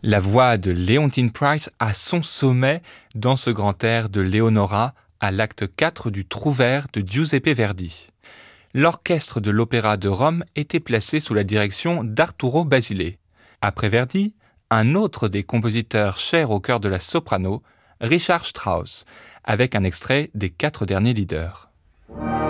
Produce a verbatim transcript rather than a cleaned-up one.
La voix de Leontyne Price a son sommet dans ce grand air de Leonora à l'acte quatre du Trouvère de Giuseppe Verdi. L'orchestre de l'Opéra de Rome était placé sous la direction d'Arturo Basile. Après Verdi, un autre des compositeurs chers au cœur de la soprano, Richard Strauss, avec un extrait des quatre derniers leaders.